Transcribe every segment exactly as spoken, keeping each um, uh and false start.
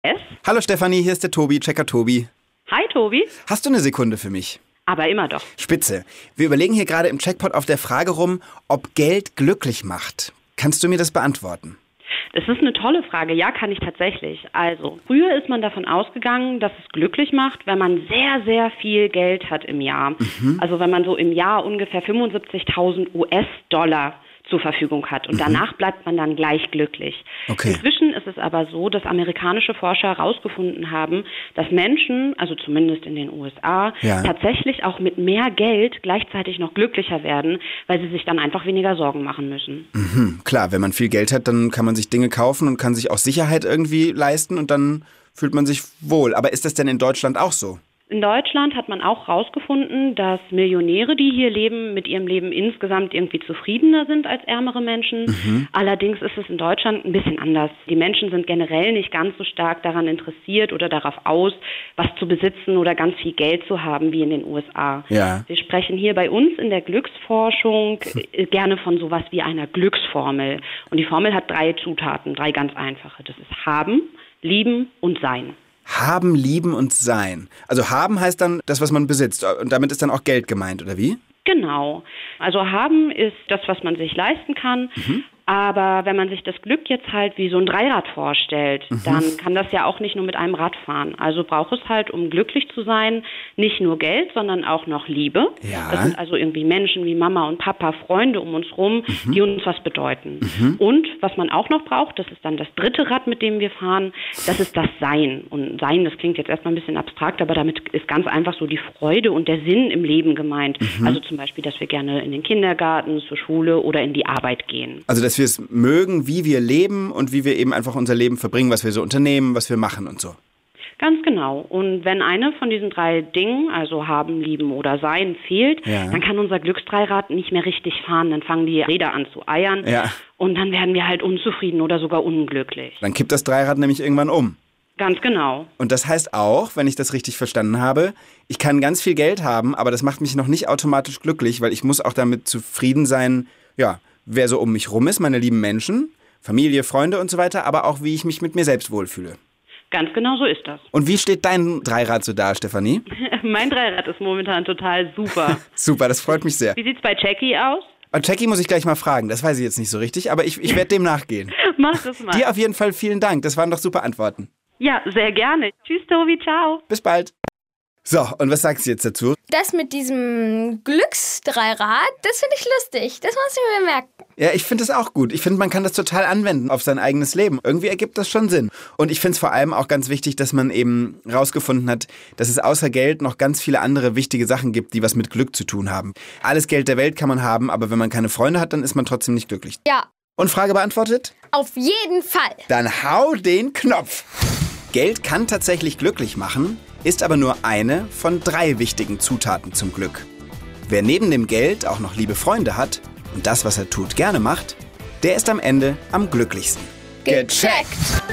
S. Hallo Stefanie, hier ist der Tobi, Checker Tobi. Hi Tobi. Hast du eine Sekunde für mich? Aber immer doch. Spitze. Wir überlegen hier gerade im Checkpot auf der Frage rum, ob Geld glücklich macht. Kannst du mir das beantworten? Das ist eine tolle Frage. Ja, kann ich tatsächlich. Also, früher ist man davon ausgegangen, dass es glücklich macht, wenn man sehr, sehr viel Geld hat im Jahr. Mhm. Also wenn man so im Jahr ungefähr fünfundsiebzigtausend U S-Dollar zur Verfügung hat. Und mhm. danach bleibt man dann gleich glücklich. Okay. Inzwischen ist es aber so, dass amerikanische Forscher herausgefunden haben, dass Menschen, also zumindest in den U S A, ja. tatsächlich auch mit mehr Geld gleichzeitig noch glücklicher werden, weil sie sich dann einfach weniger Sorgen machen müssen. Mhm. Klar, wenn man viel Geld hat, dann kann man sich Dinge kaufen und kann sich auch Sicherheit irgendwie leisten und dann fühlt man sich wohl. Aber ist das denn in Deutschland auch so? In Deutschland hat man auch herausgefunden, dass Millionäre, die hier leben, mit ihrem Leben insgesamt irgendwie zufriedener sind als ärmere Menschen. Mhm. Allerdings ist es in Deutschland ein bisschen anders. Die Menschen sind generell nicht ganz so stark daran interessiert oder darauf aus, was zu besitzen oder ganz viel Geld zu haben wie in den U S A. Ja. Wir sprechen hier bei uns in der Glücksforschung gerne von sowas wie einer Glücksformel. Und die Formel hat drei Zutaten, drei ganz einfache. Das ist haben, lieben und sein. Haben, lieben und sein. Also haben heißt dann das, was man besitzt. Und damit ist dann auch Geld gemeint, oder wie? Genau. Also haben ist das, was man sich leisten kann. Mhm. Aber wenn man sich das Glück jetzt halt wie so ein Dreirad vorstellt, mhm. dann kann das ja auch nicht nur mit einem Rad fahren. Also braucht es halt, um glücklich zu sein, nicht nur Geld, sondern auch noch Liebe. Ja. Das sind also irgendwie Menschen wie Mama und Papa, Freunde um uns rum, mhm. die uns was bedeuten. Mhm. Und was man auch noch braucht, das ist dann das dritte Rad, mit dem wir fahren, das ist das Sein. Und Sein, das klingt jetzt erstmal ein bisschen abstrakt, aber damit ist ganz einfach so die Freude und der Sinn im Leben gemeint. Mhm. Also zum Beispiel, dass wir gerne in den Kindergarten, zur Schule oder in die Arbeit gehen. Also dass wir es mögen, wie wir leben und wie wir eben einfach unser Leben verbringen, was wir so unternehmen, was wir machen und so. Ganz genau. Und wenn eine von diesen drei Dingen, also haben, lieben oder sein, fehlt, ja. dann kann unser Glücksdreirad nicht mehr richtig fahren. Dann fangen die Räder an zu eiern ja. und dann werden wir halt unzufrieden oder sogar unglücklich. Dann kippt das Dreirad nämlich irgendwann um. Ganz genau. Und das heißt auch, wenn ich das richtig verstanden habe, ich kann ganz viel Geld haben, aber das macht mich noch nicht automatisch glücklich, weil ich muss auch damit zufrieden sein, ja, wer so um mich rum ist, meine lieben Menschen, Familie, Freunde und so weiter, aber auch wie ich mich mit mir selbst wohlfühle. Ganz genau so ist das. Und wie steht dein Dreirad so da, Stefanie? Mein Dreirad ist momentan total super. Super, das freut mich sehr. Wie sieht's bei Jackie aus? Und Jackie muss ich gleich mal fragen, das weiß ich jetzt nicht so richtig, aber ich, ich werde dem nachgehen. Mach das mal. Dir auf jeden Fall vielen Dank, das waren doch super Antworten. Ja, sehr gerne. Tschüss, Tobi, ciao. Bis bald. So, und was sagst du jetzt dazu? Das mit diesem Glücksdreirad, das finde ich lustig. Das muss ich mir merken. Ja, ich finde es auch gut. Ich finde, man kann das total anwenden auf sein eigenes Leben. Irgendwie ergibt das schon Sinn. Und ich finde es vor allem auch ganz wichtig, dass man eben rausgefunden hat, dass es außer Geld noch ganz viele andere wichtige Sachen gibt, die was mit Glück zu tun haben. Alles Geld der Welt kann man haben, aber wenn man keine Freunde hat, dann ist man trotzdem nicht glücklich. Ja. Und Frage beantwortet? Auf jeden Fall. Dann hau den Knopf. Geld kann tatsächlich glücklich machen, ist aber nur eine von drei wichtigen Zutaten zum Glück. Wer neben dem Geld auch noch liebe Freunde hat und das, was er tut, gerne macht, der ist am Ende am glücklichsten. Gecheckt!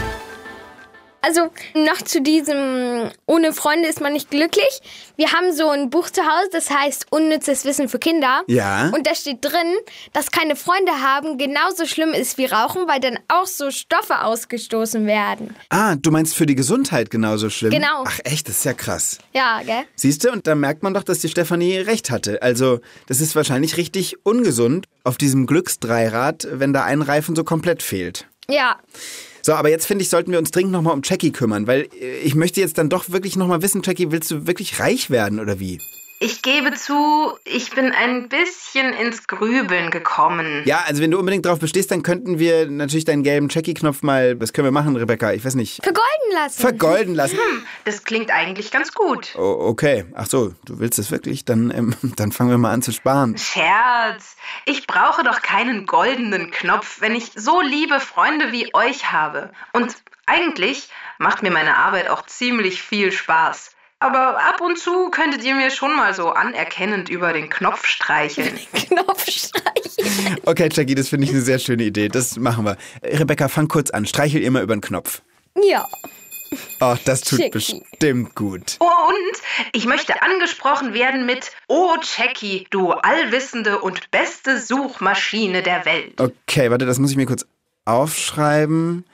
Also noch zu diesem, ohne Freunde ist man nicht glücklich. Wir haben so ein Buch zu Hause, das heißt Unnützes Wissen für Kinder. Ja. Und da steht drin, dass keine Freunde haben genauso schlimm ist wie Rauchen, weil dann auch so Stoffe ausgestoßen werden. Ah, du meinst für die Gesundheit genauso schlimm? Genau. Ach echt, das ist ja krass. Ja, gell? Siehst du, und da merkt man doch, dass die Stefanie recht hatte. Also das ist wahrscheinlich richtig ungesund auf diesem Glücksdreirad, wenn da ein Reifen so komplett fehlt. Ja. So, aber jetzt finde ich, sollten wir uns dringend nochmal um Jackie kümmern, weil ich möchte jetzt dann doch wirklich nochmal wissen, Jackie, willst du wirklich reich werden oder wie? Ich gebe zu, ich bin ein bisschen ins Grübeln gekommen. Ja, also wenn du unbedingt drauf bestehst, dann könnten wir natürlich deinen gelben Jackie-Knopf mal, was können wir machen, Rebecca? Ich weiß nicht. Vergolden lassen. Vergolden lassen? Hm, das klingt eigentlich ganz gut. Oh, okay. Ach so, du willst es wirklich? Dann, ähm, dann fangen wir mal an zu sparen. Scherz. Ich brauche doch keinen goldenen Knopf, wenn ich so liebe Freunde wie euch habe. Und eigentlich macht mir meine Arbeit auch ziemlich viel Spaß. Aber ab und zu könntet ihr mir schon mal so anerkennend über den Knopf streicheln. Knopf streicheln. Okay, Jackie, das finde ich eine sehr schöne Idee. Das machen wir. Rebecca, fang kurz an. Streichel ihr mal über den Knopf. Ja. Oh, das tut Jackie. bestimmt gut. Oh, und ich möchte angesprochen werden mit Oh, Jackie, du allwissende und beste Suchmaschine der Welt. Okay, warte, das muss ich mir kurz aufschreiben.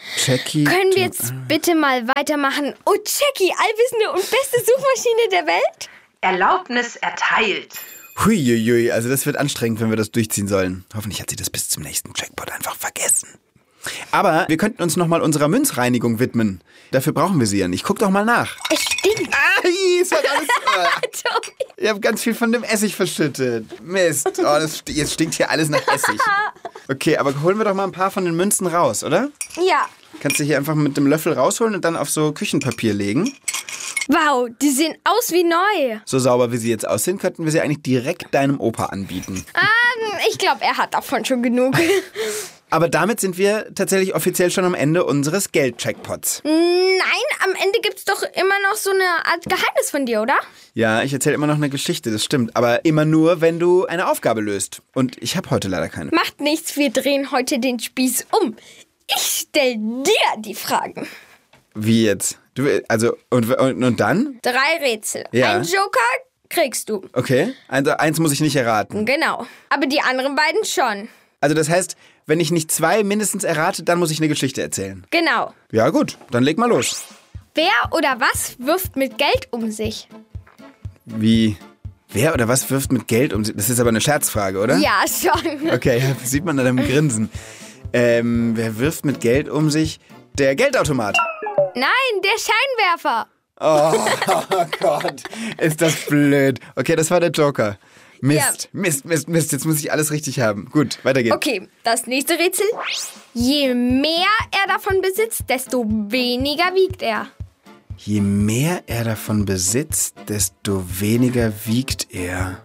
Jackie. Können wir jetzt bitte mal weitermachen? Oh, Jackie, allwissende und beste Suchmaschine der Welt? Erlaubnis erteilt. Huiuiui, also das wird anstrengend, wenn wir das durchziehen sollen. Hoffentlich hat sie das bis zum nächsten Jackpot einfach vergessen. Aber wir könnten uns nochmal unserer Münzreinigung widmen. Dafür brauchen wir sie ja nicht. Guck doch mal nach. Es stinkt. Ai, es hat alles... Äh, ihr habt ganz viel von dem Essig verschüttet. Mist. Oh, das, jetzt stinkt hier alles nach Essig. Okay, aber holen wir doch mal ein paar von den Münzen raus, oder? Ja. Kannst du hier einfach mit dem Löffel rausholen und dann auf so Küchenpapier legen. Wow, die sehen aus wie neu. So sauber wie sie jetzt aussehen, könnten wir sie eigentlich direkt deinem Opa anbieten. Ähm, ich glaube, er hat davon schon genug. Aber damit sind wir tatsächlich offiziell schon am Ende unseres Geld-Jackpots. Nein, am Ende gibt's doch immer noch so eine Art Geheimnis von dir, oder? Ja, ich erzähle immer noch eine Geschichte, das stimmt. Aber immer nur, wenn du eine Aufgabe löst. Und ich habe heute leider keine. Macht nichts, wir drehen heute den Spieß um. Ich stell dir die Fragen. Wie jetzt? Du, also, und, und, und dann? Drei Rätsel. Ja. Ein Joker kriegst du. Okay, also eins muss ich nicht erraten. Genau, aber die anderen beiden schon. Also das heißt, wenn ich nicht zwei mindestens errate, dann muss ich eine Geschichte erzählen. Genau. Ja gut, dann leg mal los. Wer oder was wirft mit Geld um sich? Wie? Wer oder was wirft mit Geld um sich? Das ist aber eine Scherzfrage, oder? Ja, schon. Okay, das sieht man an deinem Grinsen. Ähm, wer wirft mit Geld um sich? Der Geldautomat. Nein, der Scheinwerfer. Oh, oh Gott, ist das blöd. Okay, das war der Joker. Mist, ja. Mist, Mist, Mist. Jetzt muss ich alles richtig haben. Gut, weiter geht's. Okay, das nächste Rätsel. Je mehr er davon besitzt, desto weniger wiegt er. Je mehr er davon besitzt, desto weniger wiegt er.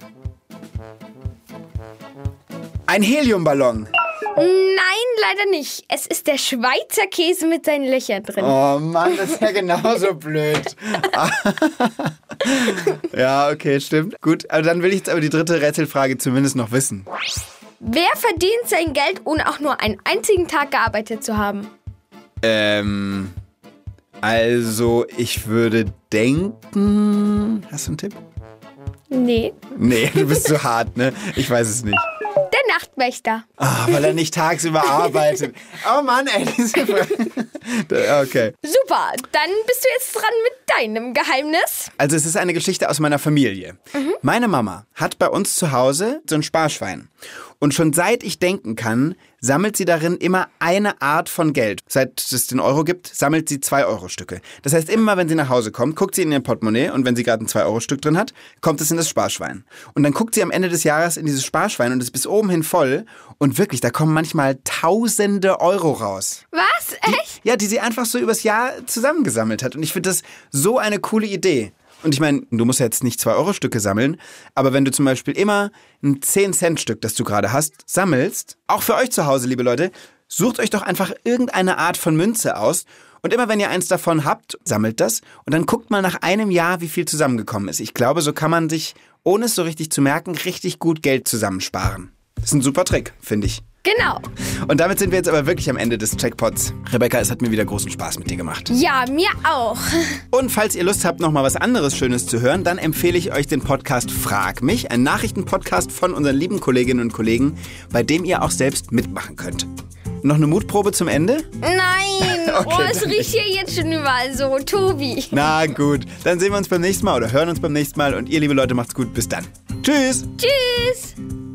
Ein Heliumballon. Nein, leider nicht. Es ist der Schweizer Käse mit seinen Löchern drin. Oh Mann, das ist ja genauso blöd. Ja, okay, stimmt. Gut, aber dann will ich jetzt aber die dritte Rätselfrage zumindest noch wissen. Wer verdient sein Geld, ohne auch nur einen einzigen Tag gearbeitet zu haben? Ähm, also ich würde denken... Hast du einen Tipp? Nee. Nee, du bist zu hart, ne? Ich weiß es nicht. Der Nachtwächter. Ah, weil er nicht tagsüber arbeitet. Oh Mann, ey. Diese okay. Super, dann bist du jetzt dran mit deinem Geheimnis. Also es ist eine Geschichte aus meiner Familie. Mhm. Meine Mama hat bei uns zu Hause so ein Sparschwein. Und schon seit ich denken kann, sammelt sie darin immer eine Art von Geld. Seit es den Euro gibt, sammelt sie zwei Euro Stücke. Das heißt, immer wenn sie nach Hause kommt, guckt sie in ihr Portemonnaie und wenn sie gerade ein zwei Euro Stück drin hat, kommt es in das Sparschwein. Und dann guckt sie am Ende des Jahres in dieses Sparschwein und es ist bis oben hin voll. Und wirklich, da kommen manchmal tausende Euro raus. Was? Echt? Die, ja, die sie einfach so übers Jahr zusammengesammelt hat. Und ich finde das so eine coole Idee. Und ich meine, du musst ja jetzt nicht zwei Euro Stücke sammeln, aber wenn du zum Beispiel immer ein zehn Cent Stück, das du gerade hast, sammelst, auch für euch zu Hause, liebe Leute, sucht euch doch einfach irgendeine Art von Münze aus und immer wenn ihr eins davon habt, sammelt das und dann guckt mal nach einem Jahr, wie viel zusammengekommen ist. Ich glaube, so kann man sich, ohne es so richtig zu merken, richtig gut Geld zusammensparen. Das ist ein super Trick, finde ich. Genau. Und damit sind wir jetzt aber wirklich am Ende des Jackpots. Rebecca, es hat mir wieder großen Spaß mit dir gemacht. Ja, mir auch. Und falls ihr Lust habt, noch mal was anderes Schönes zu hören, dann empfehle ich euch den Podcast Frag mich, ein Nachrichtenpodcast von unseren lieben Kolleginnen und Kollegen, bei dem ihr auch selbst mitmachen könnt. Noch eine Mutprobe zum Ende? Nein, okay, oh, es riecht hier jetzt schon überall so, Tobi. Na gut, dann sehen wir uns beim nächsten Mal oder hören uns beim nächsten Mal. Und ihr, liebe Leute, macht's gut. Bis dann. Tschüss. Tschüss.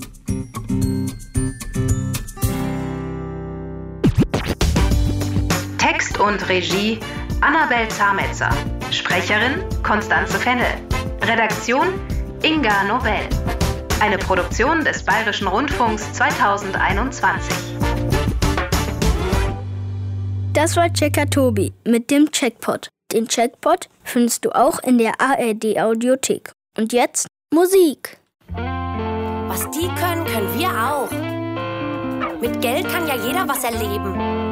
Text und Regie Annabel Zametzer. Sprecherin Constanze Fennel. Redaktion Inga Nobel. Eine Produktion des Bayerischen Rundfunks zweitausendeinundzwanzig. Das war Checker Tobi mit dem Checkpot. Den Checkpot findest du auch in der A R D Audiothek. Und jetzt Musik. Was die können, können wir auch. Mit Geld kann ja jeder was erleben.